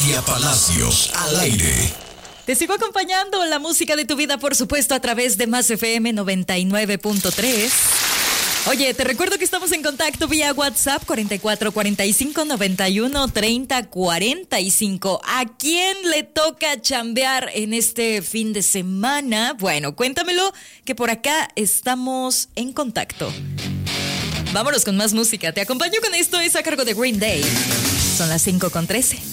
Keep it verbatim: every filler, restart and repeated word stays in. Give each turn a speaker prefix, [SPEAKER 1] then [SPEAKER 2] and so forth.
[SPEAKER 1] Katia Palacios, al aire.
[SPEAKER 2] Te sigo acompañando la música de tu vida, por supuesto, a través de Más F M noventa y nueve punto tres. Oye, te recuerdo que estamos en contacto vía WhatsApp cuarenta y cuatro cuarenta y cinco noventa y uno treinta cuarenta y cinco. ¿A quién le toca chambear en este fin de semana? Bueno, cuéntamelo, que por acá estamos en contacto. Vámonos con más música. Te acompaño con esto, es a cargo de Green Day. Son las cinco con trece.